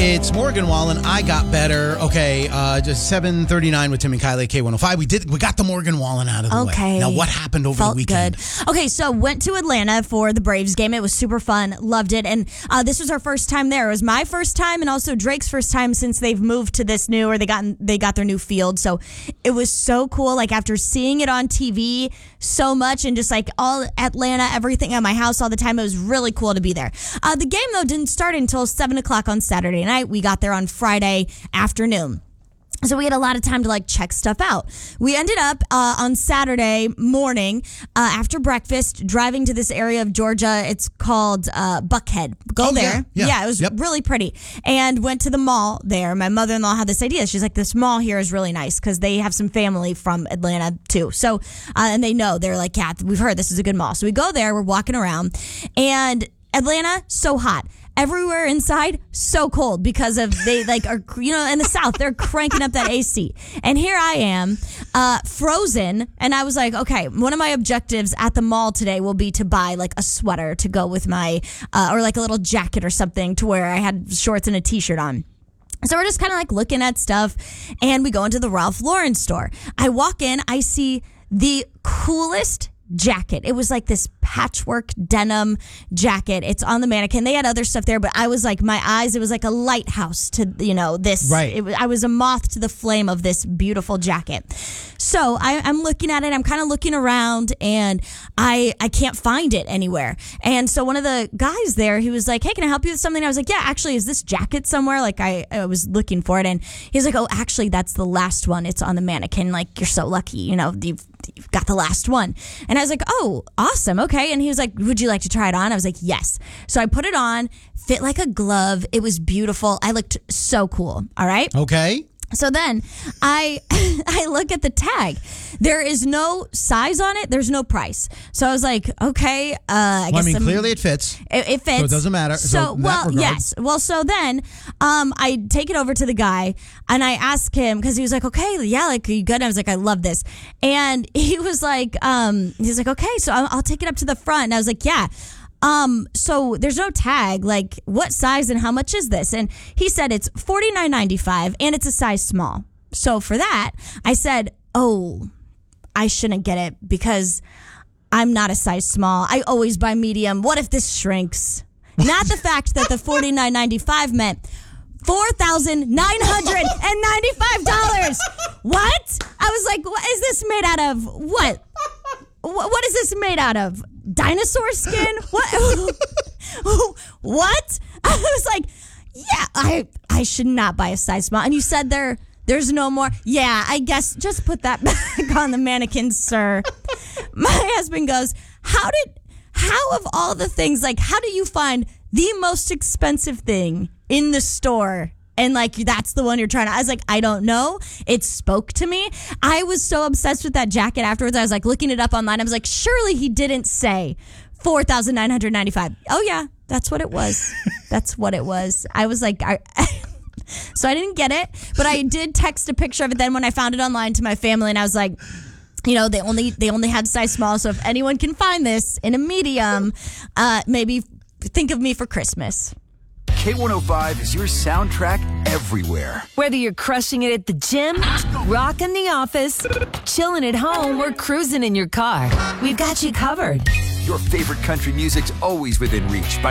It's Morgan Wallen. I got better. Okay, just 7:39 with Tim and Kylie at K105. We got the Morgan Wallen out of the way. Now, what happened over the weekend? Good. Okay, so went to Atlanta for the Braves game. It was super fun. Loved it. And this was our first time there. It was my first time and also Drake's first time since they've moved to this new, or they got their new field. So it was so cool. Like after seeing it on TV so much and just like all Atlanta, everything at my house all the time, it was really cool to be there. The game though didn't start until 7 o'clock on Saturday night. We got there on Friday afternoon. So we had a lot of time to like check stuff out. We ended up on Saturday morning after breakfast driving to this area of Georgia. It's called Buckhead. Go there. Yeah, it was really pretty. And went to the mall there. My mother-in-law had this idea. She's like, this mall here is really nice because they have some family from Atlanta too. So, and they know, they're like, yeah, we've heard this is a good mall. So we go there, we're walking around, and Atlanta, so hot. Everywhere inside, so cold because of they like are, you know, in the South, they're cranking up that AC. And here I am, frozen. And I was like, okay, one of my objectives at the mall today will be to buy like a sweater to go with my, or like a little jacket or something to wear. I had shorts and a t-shirt on. So we're just kind of like looking at stuff, and we go into the Ralph Lauren store. I walk in, I see the coolest jacket. It was like this patchwork denim jacket. It's on the mannequin. They had other stuff there, but I was like, my eyes, it was like a lighthouse to, you know, this. Right. I was a moth to the flame of this beautiful jacket. So I'm looking at it. I'm kind of looking around, and I can't find it anywhere. And so one of the guys there, he was like, hey, can I help you with something? I was like, yeah, actually, is this jacket somewhere? Like I was looking for it. And he's like, oh, actually, that's the last one. It's on the mannequin. Like, you're so lucky. You know, you've got the last one. And I was like, oh, awesome. Okay. And he was like, would you like to try it on? I was like, yes. So I put it on, fit like a glove. It was beautiful. I looked so cool. All right. Okay. So then I look at the tag. There is no size on it. There's no price. So I was like, okay, I guess clearly it fits. It fits. So it doesn't matter. So well, yes. Well, so then I take it over to the guy, and I ask him, because he was like, okay, yeah, like, are you good? And I was like, I love this. And he was like, he's like, okay, so I'll take it up to the front. And I was like, yeah. So there's no tag, like what size and how much is this? And he said it's $49.95 and it's a size small. So for that, I said, oh, I shouldn't get it because I'm not a size small. I always buy medium. What if this shrinks? Not the fact that the $49.95 meant $4,995. What? I was like, what is this made out of? What? What is this made out of? Dinosaur skin? What? What? I was like, yeah, I should not buy a size small. And you said there's no more. Yeah, I guess just put that back on the mannequin, sir. My husband goes, how of all the things, like, how do you find the most expensive thing in the store? And like, that's the one you're trying to, I was like, I don't know. It spoke to me. I was so obsessed with that jacket afterwards. I was like looking it up online. I was like, surely he didn't say $4,995. Oh yeah, that's what it was. That's what it was. I was like, so I didn't get it, but I did text a picture of it then when I found it online to my family, and I was like, you know, they only had size small. So if anyone can find this in a medium, maybe think of me for Christmas. K105 is your soundtrack everywhere. Whether you're crushing it at the gym, rocking the office, chilling at home, or cruising in your car, we've got you covered. Your favorite country music's always within reach by